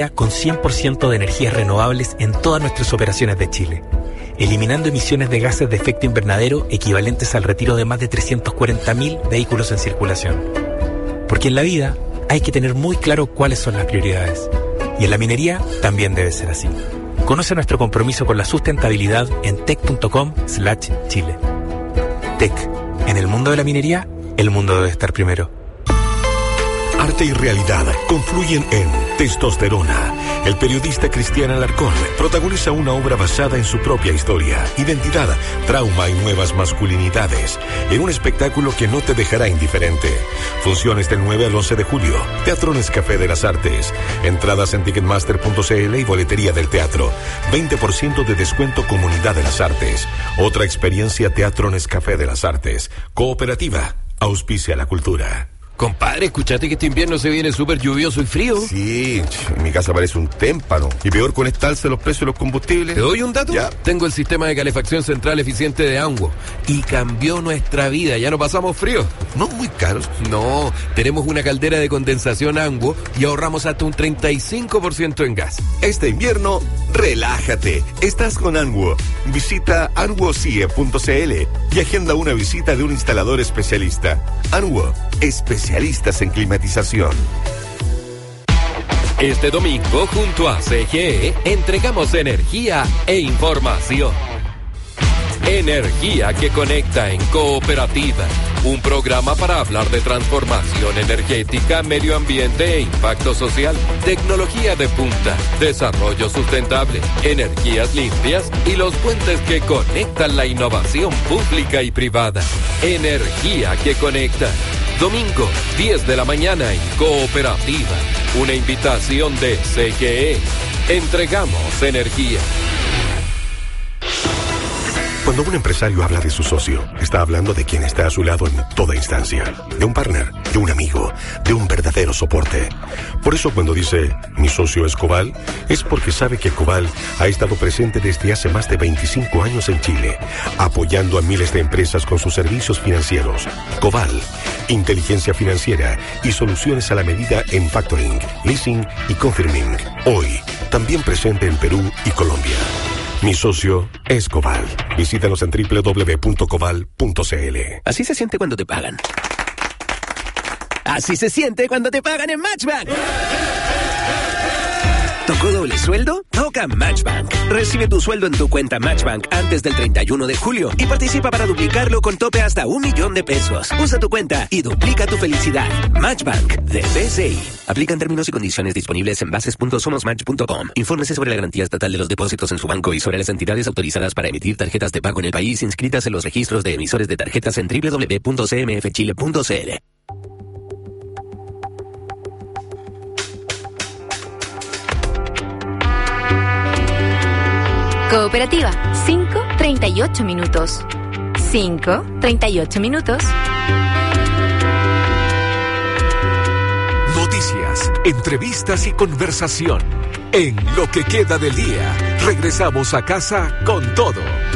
con 100% de energías renovables en todas nuestras operaciones de Chile, eliminando emisiones de gases de efecto invernadero equivalentes al retiro de más de 340.000 vehículos en circulación. Porque en la vida hay que tener muy claro cuáles son las prioridades. Y en la minería también debe ser así. Conoce nuestro compromiso con la sustentabilidad en tec.com/Chile. Tec. En el mundo de la minería, el mundo debe estar primero. Arte y realidad confluyen en Testosterona. El periodista Cristian Alarcón protagoniza una obra basada en su propia historia, identidad, trauma y nuevas masculinidades, en un espectáculo que no te dejará indiferente. Funciones del 9 al 11 de julio. Teatro Nescafé de las Artes. Entradas en ticketmaster.cl y boletería del teatro. 20% de descuento Comunidad de las Artes. Otra experiencia Teatro Nescafé de las Artes. Cooperativa. Auspicia la cultura. Compadre, escuchate que este invierno se viene súper lluvioso y frío. Sí, en mi casa parece un témpano. Y peor con esta alza de los precios de los combustibles. ¿Te doy un dato? Ya. Tengo el sistema de calefacción central eficiente de Anguo y cambió nuestra vida. Ya no pasamos frío. No muy caros. No, tenemos una caldera de condensación Anguo y ahorramos hasta un 35% en gas. Este invierno, relájate. Estás con Anguo. Visita anguocie.cl y agenda una visita de un instalador especialista. Anguo, especialistas en climatización. Este domingo, junto a CGE, entregamos energía e información. Energía que conecta en Cooperativa. Un programa para hablar de transformación energética, medio ambiente e impacto social, tecnología de punta, desarrollo sustentable, energías limpias y los puentes que conectan la innovación pública y privada. Energía que conecta. Domingo, 10 de la mañana en Cooperativa. Una invitación de CGE. Entregamos energía. Cuando un empresario habla de su socio, está hablando de quien está a su lado en toda instancia. De un partner, de un amigo, de un verdadero soporte. Por eso cuando dice, mi socio es Coval, es porque sabe que Coval ha estado presente desde hace más de 25 años en Chile, apoyando a miles de empresas con sus servicios financieros. Coval, inteligencia financiera y soluciones a la medida en factoring, leasing y confirming. Hoy, también presente en Perú y Colombia. Mi socio es Coval. Visítanos en www.coval.cl. Así se siente cuando te pagan. Así se siente cuando te pagan en Matchbank. ¿Tocó doble sueldo? Toca Matchbank. Recibe tu sueldo en tu cuenta Matchbank antes del 31 de julio y participa para duplicarlo con tope hasta 1 millón de pesos. Usa tu cuenta y duplica tu felicidad. Matchbank de BCI. Aplican términos y condiciones disponibles en bases.somosmatch.com. Infórmese sobre la garantía estatal de los depósitos en su banco y sobre las entidades autorizadas para emitir tarjetas de pago en el país inscritas en los registros de emisores de tarjetas en www.cmfchile.cl. Cooperativa, 5:38 minutos. 5:38 minutos. Noticias, entrevistas y conversación. En lo que queda del día, regresamos a casa con todo.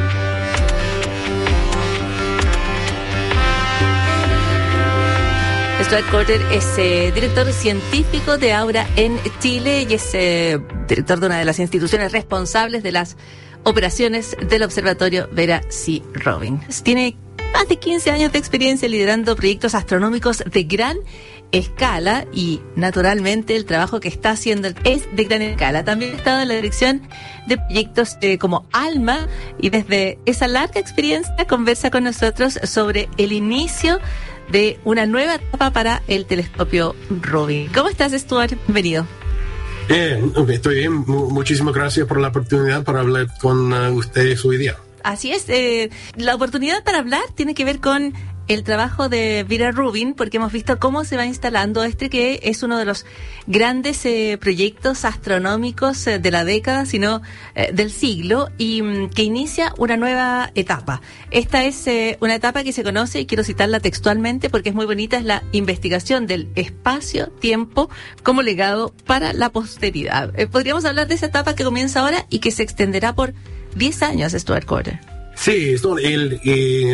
Stuart Corder es director científico de Aura en Chile y es director de una de las instituciones responsables de las operaciones del Observatorio Vera C. Rubin. Tiene más de 15 años de experiencia liderando proyectos astronómicos de gran escala y, naturalmente, el trabajo que está haciendo es de gran escala. También ha estado en la dirección de proyectos como ALMA y desde esa larga experiencia conversa con nosotros sobre el inicio de una nueva etapa para el telescopio Rubin. ¿Cómo estás, Stuart? Bienvenido. Estoy bien. Muchísimas gracias por la oportunidad para hablar con ustedes hoy día. Así es. La oportunidad para hablar tiene que ver con el trabajo de Vera Rubin, porque hemos visto cómo se va instalando que es uno de los grandes proyectos astronómicos de la década, sino del siglo, y que inicia una nueva etapa. Esta es una etapa que se conoce, y quiero citarla textualmente porque es muy bonita, es la investigación del espacio-tiempo como legado para la posteridad. Podríamos hablar de esa etapa que comienza ahora y que se extenderá por 10 años, Stuart Corder. Sí,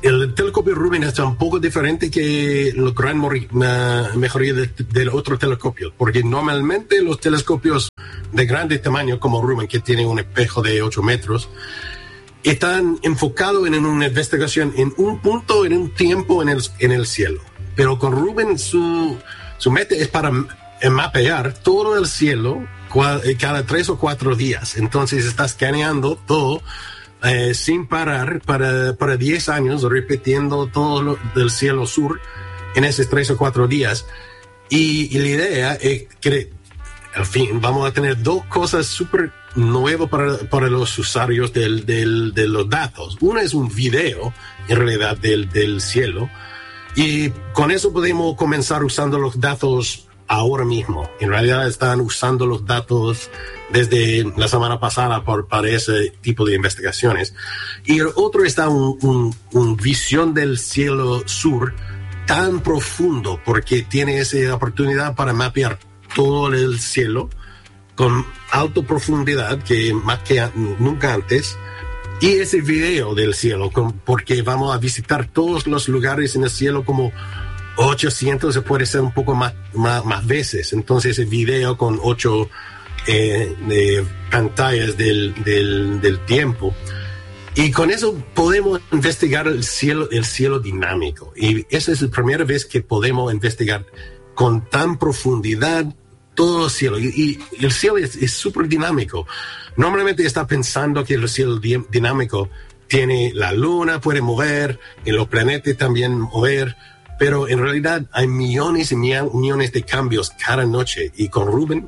el telescopio Rubin es un poco diferente que la gran mejoría del otro telescopio, porque normalmente los telescopios de grande tamaño como Rubin, que tiene un espejo de 8 metros, están enfocados en una investigación en un punto, en un tiempo en el cielo. Pero con Rubin su meta es para mapear todo el cielo cada 3 o 4 días. Entonces está escaneando todo sin parar para 10 años, repitiendo todo lo del cielo sur en esos 3 o 4 días. Y la idea es que al fin vamos a tener 2 cosas súper nuevas para los usuarios de los datos. Una es un video, en realidad, del cielo. Y con eso podemos comenzar usando los datos ahora mismo. En realidad están usando los datos desde la semana pasada para ese tipo de investigaciones. Y el otro está un visión del cielo sur tan profundo, porque tiene esa oportunidad para mapear todo el cielo con alta profundidad, que más que nunca antes. Y ese video del cielo, porque vamos a visitar todos los lugares en el cielo como 800, se puede ser un poco más veces. Entonces el video con 8 pantallas del tiempo. Y con eso podemos investigar el cielo dinámico. Y esa es la primera vez que podemos investigar con tan profundidad todo el cielo. Y el cielo es súper dinámico. Normalmente está pensando que el cielo dinámico tiene la luna, puede mover, y los planetas también mover, pero en realidad hay millones y millones de cambios cada noche. Y con Rubin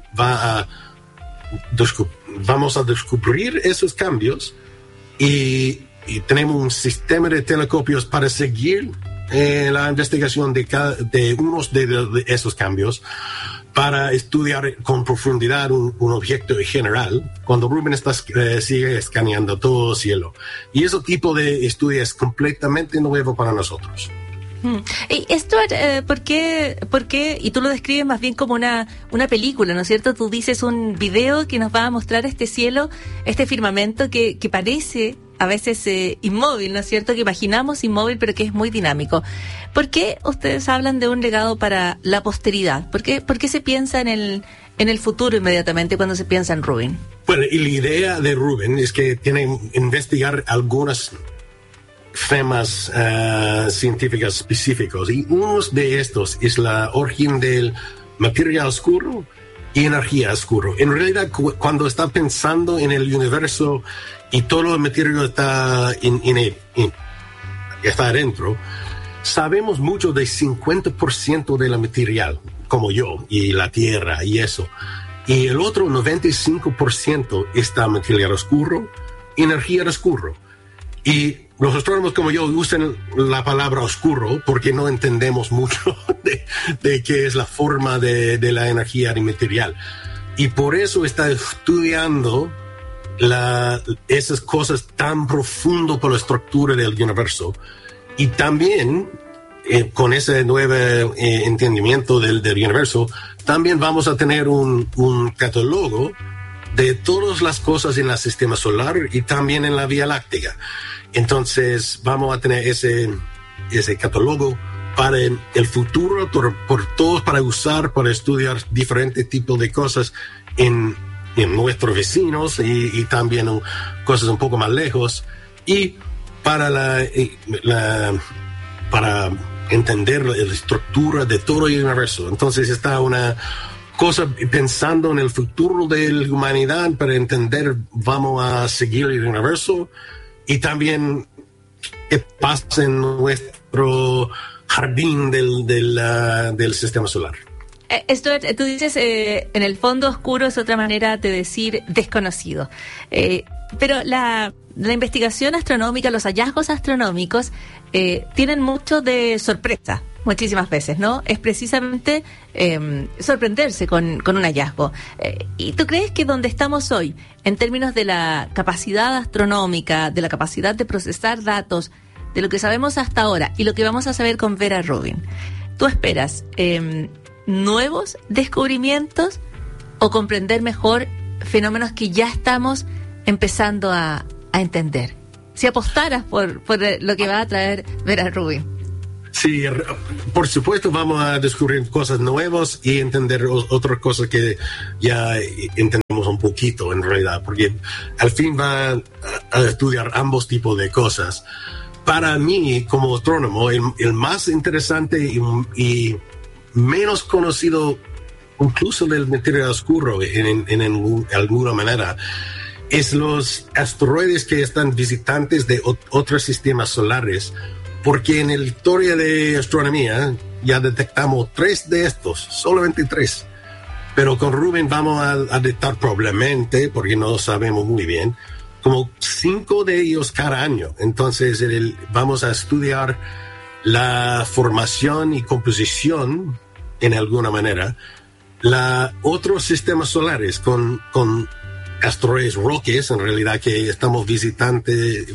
vamos a descubrir esos cambios y tenemos un sistema de telescopios para seguir la investigación de unos de esos cambios, para estudiar con profundidad un objeto general, cuando Rubin sigue escaneando todo el cielo. Y ese tipo de estudio es completamente nuevo para nosotros. Y Stuart, ¿por qué? Y tú lo describes más bien como una película, ¿no es cierto? Tú dices un video que nos va a mostrar este cielo, este firmamento que parece a veces inmóvil, ¿no es cierto? Que imaginamos inmóvil, pero que es muy dinámico. ¿Por qué ustedes hablan de un legado para la posteridad? ¿Por qué se piensa en el futuro inmediatamente cuando se piensa en Rubin? Bueno, y la idea de Rubin es que tiene que investigar algunos temas científicos específicos, y uno de estos es la origen del material oscuro y energía oscuro. En realidad, cuando está pensando en el universo y todo el material está está adentro, sabemos mucho del 50% del material, como yo, y la Tierra y eso. Y el otro 95% está material oscuro, energía oscuro. Y los astrónomos como yo usan la palabra oscuro porque no entendemos mucho de qué es la forma de la energía material. Y por eso está estudiando esas cosas tan profundo por la estructura del universo. Y también, con ese nuevo entendimiento del universo, también vamos a tener un catálogo de todas las cosas en el sistema solar y también en la Vía Láctea. Entonces vamos a tener ese catálogo para el futuro, por todos, para usar, para estudiar diferentes tipos de cosas en nuestros vecinos y también cosas un poco más lejos, y para para entender la estructura de todo el universo. Entonces está una cosa pensando en el futuro de la humanidad para entender, vamos a seguir el universo y también qué pasa en nuestro jardín del sistema solar. Esto tú dices, en el fondo oscuro es otra manera de decir desconocido. Pero la investigación astronómica, los hallazgos astronómicos, tienen mucho de sorpresa, muchísimas veces, ¿no? Es precisamente sorprenderse con un hallazgo. ¿Y tú crees que donde estamos hoy, en términos de la capacidad astronómica, de la capacidad de procesar datos, de lo que sabemos hasta ahora y lo que vamos a saber con Vera Rubin, tú esperas nuevos descubrimientos o comprender mejor fenómenos que ya estamos empezando a entender? si apostaras por lo que va a traer Vera Rubin. Sí, por supuesto vamos a descubrir cosas nuevas y entender otras cosas que ya entendemos un poquito en realidad, porque al fin va a estudiar ambos tipos de cosas. Para mí, como astrónomo, el más interesante y menos conocido, incluso del material oscuro en alguna manera, es los asteroides que están visitantes de otros sistemas solares. Porque en la historia de astronomía ya detectamos 3 de estos, solamente 3. Pero con Rubin vamos a detectar probablemente, porque no lo sabemos muy bien, como 5 de ellos cada año. Entonces vamos a estudiar la formación y composición, en alguna manera, otros sistemas solares con asteroides roques, en realidad, que estamos visitantes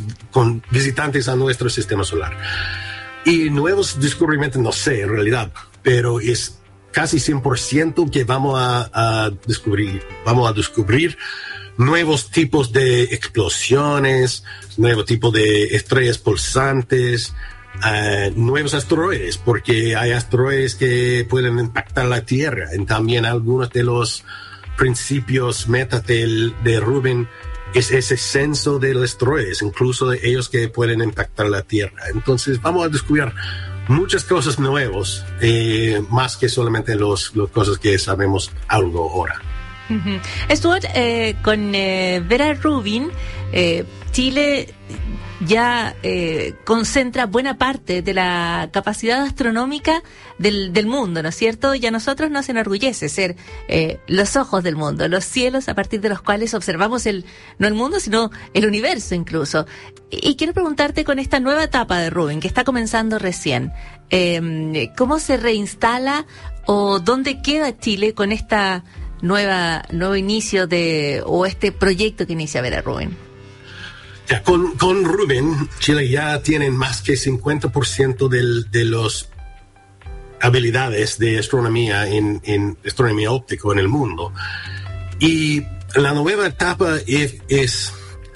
a nuestro sistema solar. Y nuevos descubrimientos, no sé, en realidad, pero es casi 100% que vamos a descubrir nuevos tipos de explosiones, nuevos tipos de estrellas pulsantes, nuevos asteroides, porque hay asteroides que pueden impactar la Tierra, y también algunos de los principios metas de Rubin es ese censo de los asteroides, incluso de ellos que pueden impactar la Tierra. Entonces vamos a descubrir muchas cosas nuevas, más que solamente las cosas que sabemos algo ahora. Uh-huh. Stuart, con Vera Rubin, Chile ya concentra buena parte de la capacidad astronómica del mundo, ¿no es cierto? Y a nosotros nos enorgullece ser los ojos del mundo, los cielos a partir de los cuales observamos no el mundo, sino el universo incluso. Y quiero preguntarte, con esta nueva etapa de Rubin, que está comenzando recién, ¿cómo se reinstala o dónde queda Chile con esta nuevo inicio o este proyecto que inicia Vera Rubin? Ya, con Rubin, Chile ya tiene más que 50% de las habilidades de astronomía en astronomía óptica en el mundo. Y la nueva etapa es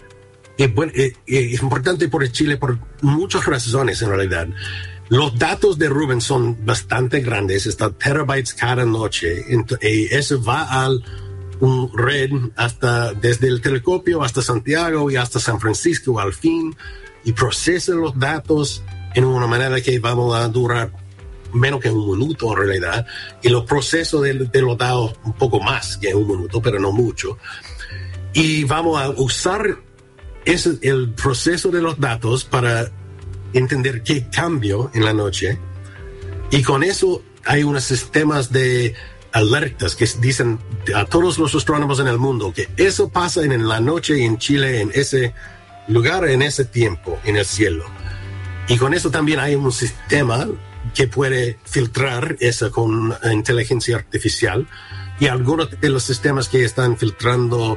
importante por Chile por muchas razones en realidad. Los datos de Rubin son bastante grandes, están terabytes cada noche, y eso va al un red desde el telescopio hasta Santiago y hasta San Francisco al fin, y procesa los datos en una manera que vamos a durar menos que un minuto en realidad, y los procesos de los datos un poco más que un minuto, pero no mucho, y vamos a usar el proceso de los datos para entender qué cambio en la noche, y con eso hay unos sistemas de alertas que dicen a todos los astrónomos en el mundo que eso pasa en la noche en Chile, en ese lugar, en ese tiempo, en el cielo. Y con eso también hay un sistema que puede filtrar eso con inteligencia artificial, y algunos de los sistemas que están filtrando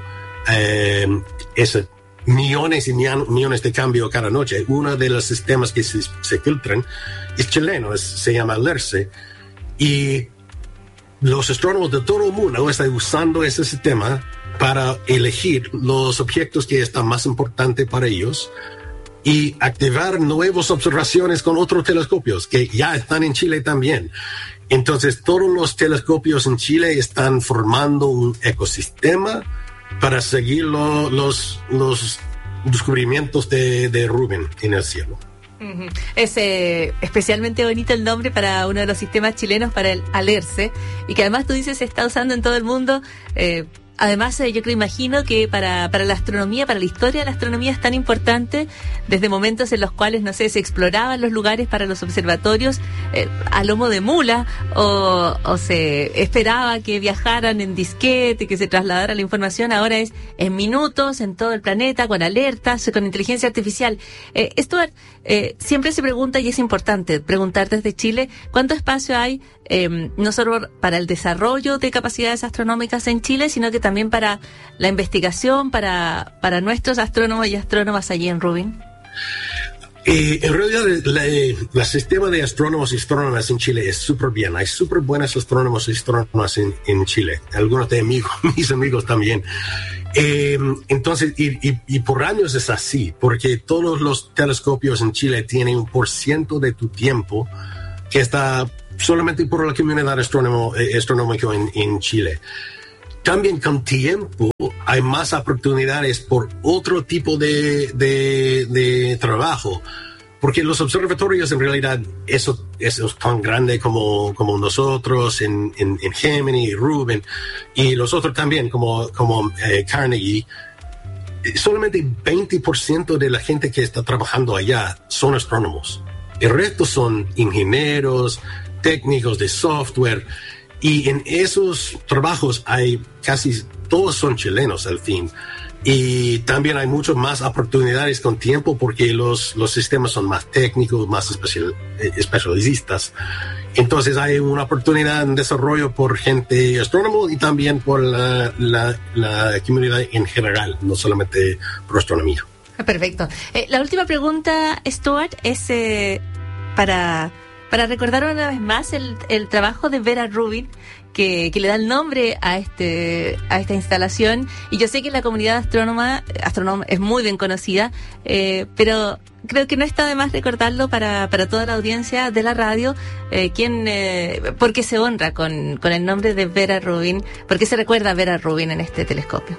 ese millones y millones de cambios cada noche. Uno de los sistemas que se filtran es chileno, se llama LERCE, y los astrónomos de todo el mundo están usando ese sistema para elegir los objetos que están más importantes para ellos y activar nuevas observaciones con otros telescopios que ya están en Chile también. Entonces, todos los telescopios en Chile están formando un ecosistema para seguir los descubrimientos de Rubin en el cielo. Uh-huh. Es especialmente bonito el nombre para uno de los sistemas chilenos, para el ALERCE, y que además tú dices se está usando en todo el mundo. Además, yo imagino que para la astronomía, para la historia de la astronomía es tan importante, desde momentos en los cuales, no sé, se exploraban los lugares para los observatorios a lomo de mula, o se esperaba que viajaran en disquete, que se trasladara la información. Ahora es en minutos, en todo el planeta, con alertas, con inteligencia artificial. Stuart, siempre se pregunta, y es importante preguntar desde Chile, ¿cuánto espacio hay no solo para el desarrollo de capacidades astronómicas en Chile, sino que también para la investigación, para nuestros astrónomos y astrónomas allí en Rubin? En realidad, el sistema de astrónomos y astrónomas en Chile es súper bien. Hay súper buenos astrónomos y astrónomas en Chile. Algunos de mis amigos también. Entonces, y por años es así, porque todos los telescopios en Chile tienen 1% de tu tiempo que está solamente por la comunidad astronómica en Chile. También con tiempo hay más oportunidades por otro tipo de trabajo, porque los observatorios en realidad, eso es tan grande como nosotros en Gemini, Rubin, y los otros también como Carnegie, solamente 20% de la gente que está trabajando allá son astrónomos. El resto son ingenieros, técnicos de software. Y en esos trabajos hay casi todos son chilenos al fin. Y también hay muchas más oportunidades con tiempo porque los sistemas son más técnicos, más especialistas. Entonces hay una oportunidad en desarrollo por gente astrónomo y también por la comunidad en general, no solamente por astronomía. Perfecto. La última pregunta, Stuart, es para recordar una vez más el trabajo de Vera Rubin, que le da el nombre a esta instalación. Y yo sé que la comunidad astrónoma es muy bien conocida, pero creo que no está de más recordarlo para toda la audiencia de la radio, porque se honra con el nombre de Vera Rubin, porque se recuerda a Vera Rubin en este telescopio.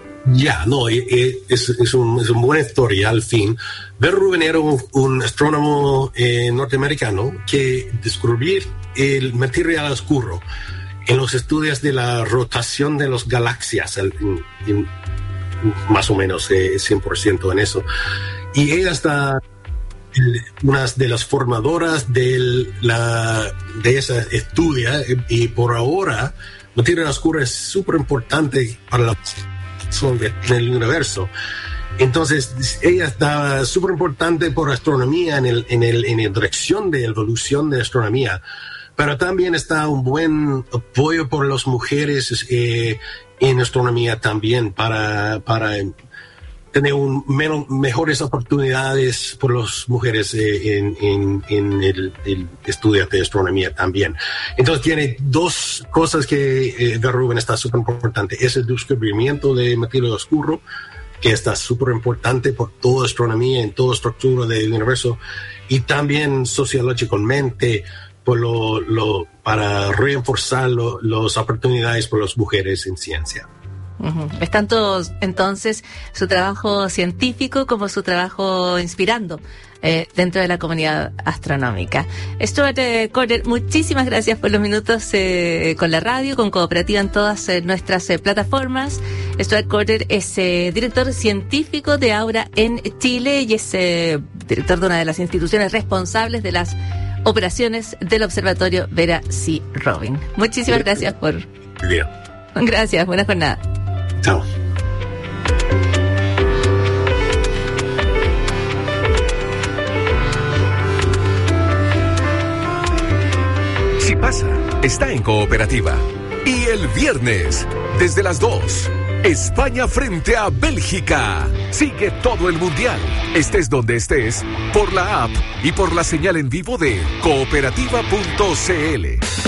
Es una buena historia al fin. Vera Rubin era un astrónomo norteamericano que descubrió el material oscuro en los estudios de la rotación de las galaxias, más o menos 100% en eso. Y ella está una de las formadoras de esa estudio, y por ahora materia oscura es súper importante para la del universo. Entonces ella está súper importante por astronomía en la dirección de evolución de astronomía, pero también está un buen apoyo por las mujeres en astronomía también para tener mejores oportunidades por las mujeres en el estudio de astronomía también. Entonces tiene dos cosas que Vera Rubin está súper importante. Es el descubrimiento de materia oscura, que está súper importante por toda astronomía, en toda estructura del universo, y también sociológicamente para reforzar las oportunidades por las mujeres en ciencia. Uh-huh. Es tanto entonces su trabajo científico como su trabajo inspirando dentro de la comunidad astronómica. Stuart Corder, muchísimas gracias por los minutos con la radio, con Cooperativa en todas nuestras plataformas. Stuart Corder es director científico de Aura en Chile y es director de una de las instituciones responsables de las operaciones del Observatorio Vera C. Rubin. Muchísimas gracias por... Bien. Gracias, buena jornada. Chao. Si pasa, está en Cooperativa. Y el viernes, desde las 2, España frente a Bélgica. Sigue todo el mundial, estés donde estés, por la app y por la señal en vivo de cooperativa.cl.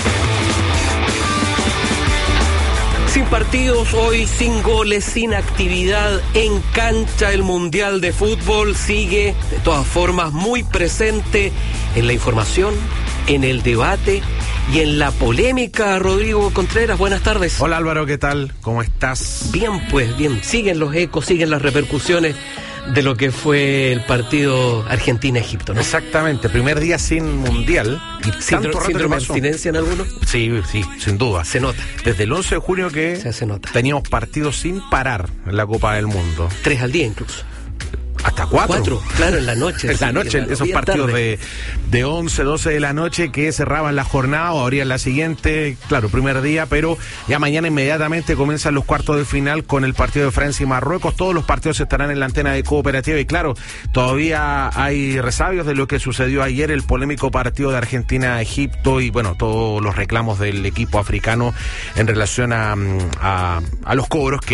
Sin partidos hoy, sin goles, sin actividad en cancha, el Mundial de Fútbol sigue de todas formas muy presente en la información, en el debate y en la polémica. Rodrigo Contreras, buenas tardes. Hola Álvaro, ¿qué tal? ¿Cómo estás? Bien, pues bien, siguen los ecos, siguen las repercusiones de lo que fue el partido Argentina-Egipto, ¿no? Exactamente, primer día sin mundial. Y ¿Síndrome de abstinencia en alguno? Sí, sin duda. Se nota. Desde el 11 de junio que se nota. Teníamos partidos sin parar en la Copa del Mundo. 3 al día incluso. Hasta 4, claro, en la noche. En la noche, esos partidos de 11, 12 de la noche que cerraban la jornada o abrían la siguiente, claro, primer día, pero ya mañana inmediatamente comienzan los cuartos de final con el partido de Francia y Marruecos. Todos los partidos estarán en la antena de Cooperativa y claro, todavía hay resabios de lo que sucedió ayer, el polémico partido de Argentina-Egipto y bueno, todos los reclamos del equipo africano en relación a los cobros que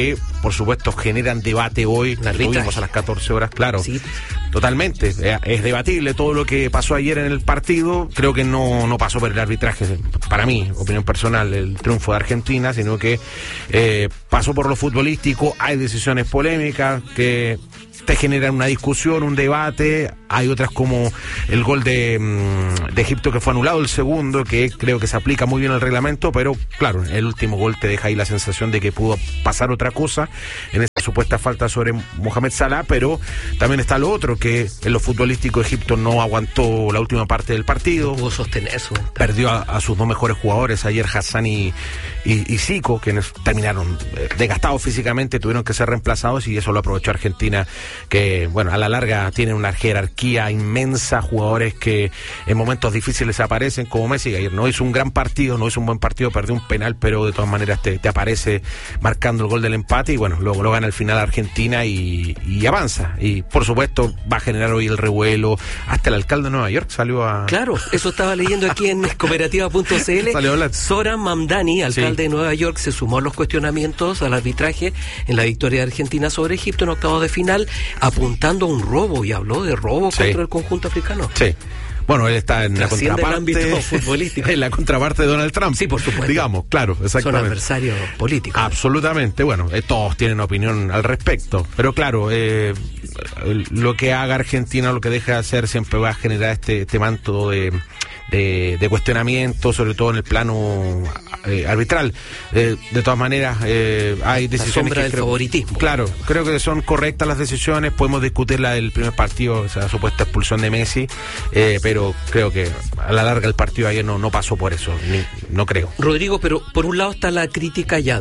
por supuesto, generan debate hoy. Tuvimos a las 14 horas, claro. Sí. Totalmente. Es debatible todo lo que pasó ayer en el partido. Creo que no pasó por el arbitraje, para mí, opinión personal, el triunfo de Argentina, sino que pasó por lo futbolístico. Hay decisiones polémicas que te generan una discusión, un debate. Hay otras como el gol de Egipto, que fue anulado, el segundo, que creo que se aplica muy bien al reglamento, pero claro, el último gol te deja ahí la sensación de que pudo pasar otra cosa en esa supuesta falta sobre Mohamed Salah. Pero también está lo otro, que en lo futbolístico Egipto no aguantó la última parte del partido, no pudo sostener eso, perdió a sus dos mejores jugadores ayer, Hassan y Zico, quienes terminaron desgastados físicamente, tuvieron que ser reemplazados, y eso lo aprovechó Argentina, que bueno, a la larga tiene una jerarquía inmensa, jugadores que en momentos difíciles aparecen, como Messi, que ayer no hizo un gran partido, no hizo un buen partido, perdió un penal, pero de todas maneras te aparece marcando el gol del empate, y bueno, luego lo gana al final Argentina y avanza, y por supuesto va a generar hoy el revuelo. Hasta el alcalde de Nueva York salió a... Claro, eso estaba leyendo aquí en cooperativa.cl. Zoran Mamdani, alcalde de Nueva York, se sumó a los cuestionamientos al arbitraje en la victoria de Argentina sobre Egipto en octavos de final, apuntando a un robo, y habló de robo contra el conjunto africano. Sí. Bueno, él está en la contraparte futbolístico. En la contraparte de Donald Trump. Sí, por supuesto. Digamos, claro, exactamente. Son adversarios políticos. Absolutamente. Bueno, todos tienen opinión al respecto. Pero claro, lo que haga Argentina, lo que deje de hacer, siempre va a generar este manto de cuestionamiento, sobre todo en el plano arbitral. De todas maneras, hay decisiones. La sombra del favoritismo. Claro, creo que son correctas las decisiones. Podemos discutir la del primer partido, esa supuesta expulsión de Messi, pero creo que a la larga el partido ayer no pasó por eso, no creo. Rodrigo, pero por un lado está la crítica ya